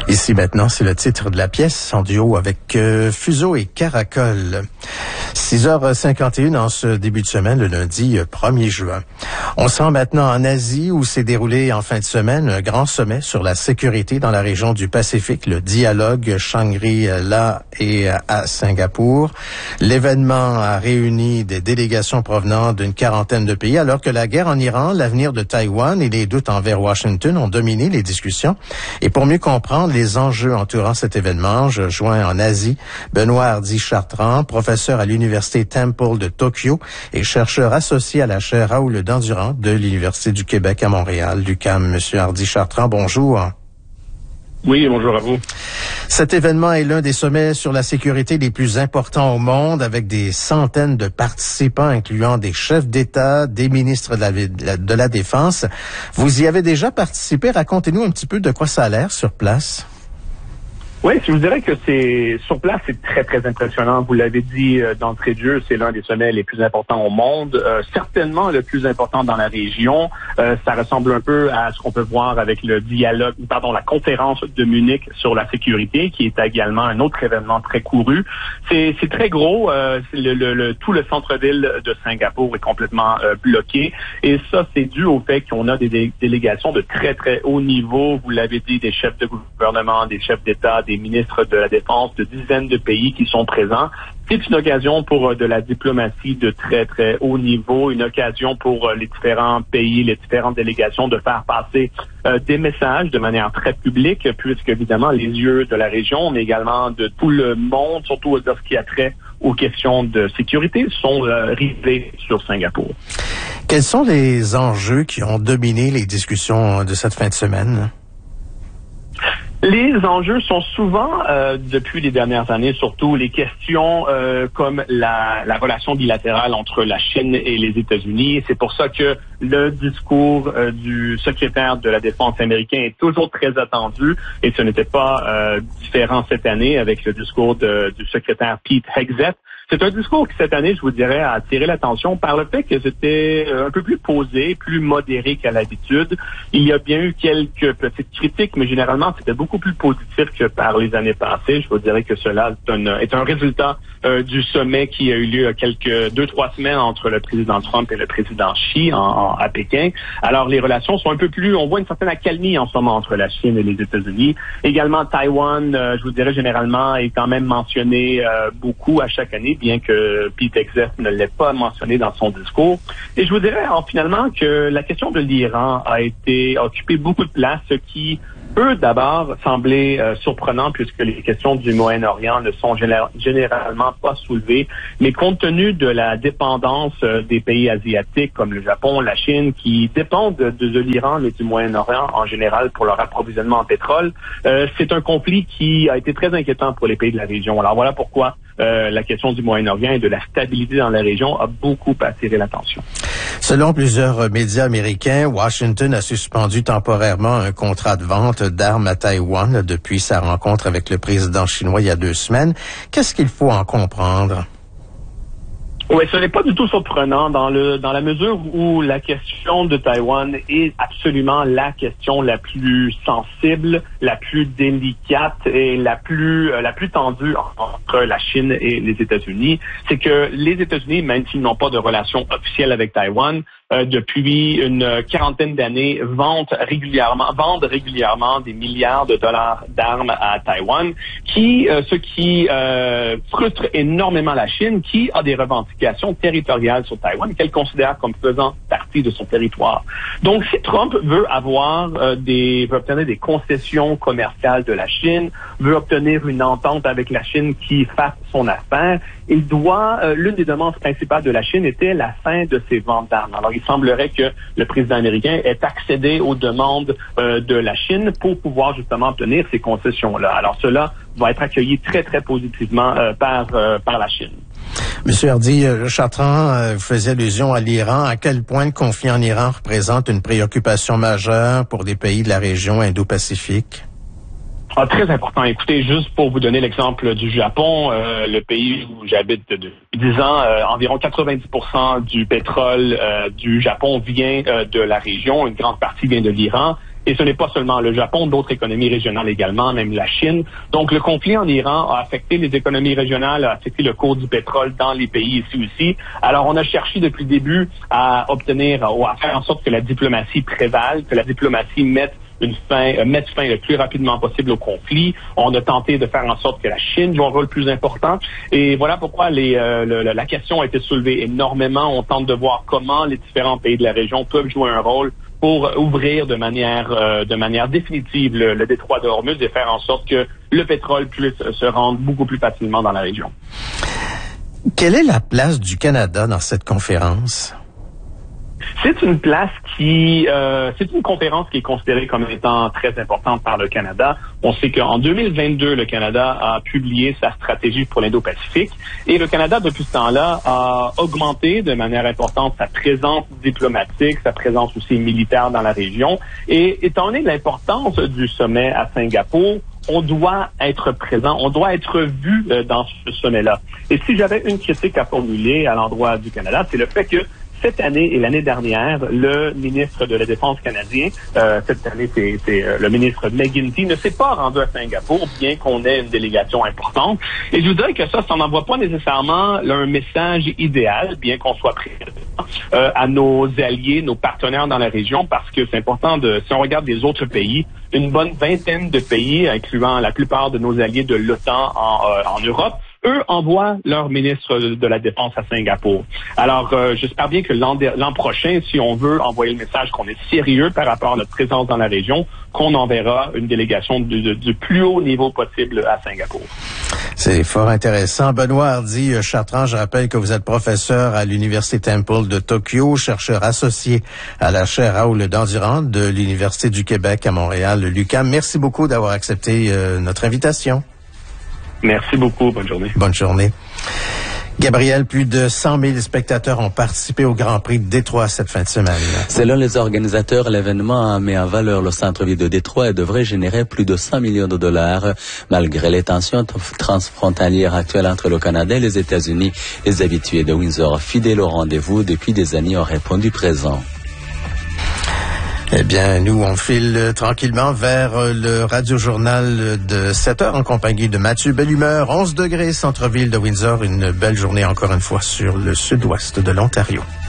Ici maintenant, c'est le titre de la pièce en duo avec Fuseau et Caracol. 6h51 en ce début de semaine, le lundi 1er juin. On se rend maintenant en Asie où s'est déroulé en fin de semaine un grand sommet sur la sécurité dans la région du Pacifique, le dialogue Shangri-La et à Singapour. L'événement a réuni des délégations provenant d'une quarantaine de pays alors que la guerre en Iran, l'avenir de Taïwan et les doutes envers Washington ont dominé les discussions. Et pour mieux comprendre les enjeux entourant cet événement, je joins en Asie Benoît Hardy-Chartrand, professeur à l'Université Temple de Tokyo et chercheur associé à la chaire Raoul Dandurand de l'Université du Québec à Montréal, l'UQAM. Monsieur Hardy-Chartrand, bonjour. Oui, bonjour à vous. Cet événement est l'un des sommets sur la sécurité les plus importants au monde, avec des centaines de participants, incluant des chefs d'État, des ministres de la Défense. Vous y avez déjà participé. Racontez-nous un petit peu de quoi ça a l'air sur place. Oui, je vous dirais que sur place, c'est très, très impressionnant. Vous l'avez dit d'entrée de jeu, c'est l'un des sommets les plus importants au monde, certainement le plus important dans la région. Ça ressemble un peu à ce qu'on peut voir avec la conférence de Munich sur la sécurité, qui est également un autre événement très couru. C'est très gros. Tout le centre-ville de Singapour est complètement bloqué. Et ça, c'est dû au fait qu'on a des délégations de très, très haut niveau. Vous l'avez dit, des chefs de gouvernement, des chefs d'État, des ministres de la Défense de dizaines de pays qui sont présents. C'est une occasion pour de la diplomatie de très, très haut niveau, une occasion pour les différents pays, les différentes délégations de faire passer des messages de manière très publique, puisque évidemment les yeux de la région, mais également de tout le monde, surtout dans ce qui a trait aux questions de sécurité, sont rivés sur Singapour. Quels sont les enjeux qui ont dominé les discussions de cette fin de semaine? Les enjeux sont souvent, depuis les dernières années, surtout les questions comme la relation bilatérale entre la Chine et les États-Unis. C'est pour ça que le discours du secrétaire de la Défense américain est toujours très attendu et ce n'était pas différent cette année avec le discours du secrétaire Pete Hegseth. C'est un discours qui, cette année, je vous dirais, a attiré l'attention par le fait que c'était un peu plus posé, plus modéré qu'à l'habitude. Il y a bien eu quelques petites critiques, mais généralement, c'était beaucoup plus positif que par les années passées. Je vous dirais que cela est un résultat du sommet qui a eu lieu il y a 2-3 semaines entre le président Trump et le président Xi à Pékin. Alors, les relations sont un peu plus, on voit une certaine accalmie en ce moment entre la Chine et les États-Unis. Également, Taïwan, je vous dirais, généralement, est quand même mentionné beaucoup à chaque année, bien que Pete Hegseth ne l'ait pas mentionné dans son discours. Et je vous dirais finalement que la question de l'Iran a occupé beaucoup de place, ce qui peut d'abord sembler surprenant puisque les questions du Moyen-Orient ne sont généralement pas soulevées, mais compte tenu de la dépendance des pays asiatiques comme le Japon, la Chine, qui dépendent de l'Iran et du Moyen-Orient en général pour leur approvisionnement en pétrole, c'est un conflit qui a été très inquiétant pour les pays de la région. Alors voilà pourquoi la question du Moyen-Orient et de la stabilité dans la région a beaucoup attiré l'attention. Selon plusieurs médias américains, Washington a suspendu temporairement un contrat de vente d'armes à Taïwan depuis sa rencontre avec le président chinois il y a 2 semaines. Qu'est-ce qu'il faut en comprendre? Oui, ce n'est pas du tout surprenant dans la mesure où la question de Taïwan est absolument la question la plus sensible, la plus délicate et la plus tendue entre la Chine et les États-Unis. C'est que les États-Unis, même s'ils n'ont pas de relation officielle avec Taïwan, depuis une quarantaine d'années, vendent régulièrement des milliards de dollars d'armes à Taïwan, ce qui frustre énormément la Chine, qui a des revendications territoriales sur Taïwan qu'elle considère comme faisant partie de son territoire. Donc, si Trump veut obtenir des concessions commerciales de la Chine, veut obtenir une entente avec la Chine qui fasse son affaire, il doit, l'une des demandes principales de la Chine était la fin de ses ventes d'armes. Alors, il semblerait que le président américain ait accédé aux demandes de la Chine pour pouvoir justement obtenir ces concessions-là. Alors, cela va être accueilli très, très positivement par la Chine. Monsieur Hardy-Chartrand, vous faisiez allusion à l'Iran. À quel point le conflit en Iran représente une préoccupation majeure pour des pays de la région Indo-Pacifique? Très important. Écoutez, juste pour vous donner l'exemple du Japon, le pays où j'habite depuis 10 ans, environ 90% du pétrole du Japon vient de la région. Une grande partie vient de l'Iran. Et ce n'est pas seulement le Japon, d'autres économies régionales également, même la Chine. Donc, le conflit en Iran a affecté les économies régionales, a affecté le cours du pétrole dans les pays ici aussi. Alors, on a cherché depuis le début à obtenir ou à faire en sorte que la diplomatie prévale, que la diplomatie mette fin le plus rapidement possible au conflit. On a tenté de faire en sorte que la Chine joue un rôle plus important. Et voilà pourquoi la question a été soulevée énormément. On tente de voir comment les différents pays de la région peuvent jouer un rôle pour ouvrir de manière définitive le détroit de Hormuz et faire en sorte que le pétrole puisse se rendre beaucoup plus facilement dans la région. Quelle est la place du Canada dans cette conférence? C'est une c'est une conférence qui est considérée comme étant très importante par le Canada. On sait qu'en 2022, le Canada a publié sa stratégie pour l'Indo-Pacifique et le Canada, depuis ce temps-là, a augmenté de manière importante sa présence diplomatique, sa présence aussi militaire dans la région. Et étant donné l'importance du sommet à Singapour, on doit être présent, on doit être vu dans ce sommet-là. Et si j'avais une critique à formuler à l'endroit du Canada, c'est le fait que cette année et l'année dernière, le ministre de la Défense canadien, cette année c'est le ministre McGuinty, ne s'est pas rendu à Singapour, bien qu'on ait une délégation importante. Et je vous dirais que ça n'envoie pas nécessairement un message idéal, bien qu'on soit présent à nos alliés, nos partenaires dans la région, parce que c'est important si on regarde les autres pays, une bonne vingtaine de pays, incluant la plupart de nos alliés de l'OTAN en Europe, eux envoient leur ministre de la Défense à Singapour. Alors, j'espère bien que l'an prochain, si on veut envoyer le message qu'on est sérieux par rapport à notre présence dans la région, qu'on enverra une délégation du plus haut niveau possible à Singapour. C'est fort intéressant. Benoît Hardy-Chartrand, je rappelle que vous êtes professeur à l'Université Temple de Tokyo, chercheur associé à la chaire Raoul Dandurand de l'Université du Québec à Montréal, l'UQAM. Merci beaucoup d'avoir accepté notre invitation. Merci beaucoup. Bonne journée. Bonne journée. Gabriel, plus de 100 000 spectateurs ont participé au Grand Prix de Détroit cette fin de semaine. Selon les organisateurs, l'événement a mis en valeur le centre-ville de Détroit et devrait générer plus de 100 millions de dollars. Malgré les tensions transfrontalières actuelles entre le Canada et les États-Unis, les habitués de Windsor, fidèles au rendez-vous depuis des années, ont répondu présent. Eh bien, nous, on file tranquillement vers le radiojournal de 7 heures en compagnie de Mathieu Bellumeur. 11 degrés, centre-ville de Windsor. Une belle journée encore une fois sur le sud-ouest de l'Ontario.